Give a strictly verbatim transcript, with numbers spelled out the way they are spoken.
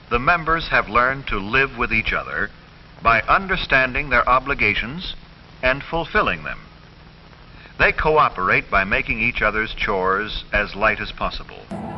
the members have learned to live with each other by understanding their obligations and fulfilling them. They cooperate by making each other's chores as light as possible.